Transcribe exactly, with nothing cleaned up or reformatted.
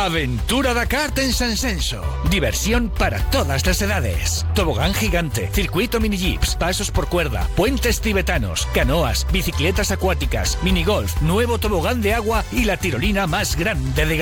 Aventura Dakar en San Senso. Diversión para todas las edades. Tobogán gigante, circuito mini jeeps, pasos por cuerda, puentes tibetanos, canoas, bicicletas acuáticas, minigolf, nuevo tobogán de agua y la tirolina más grande de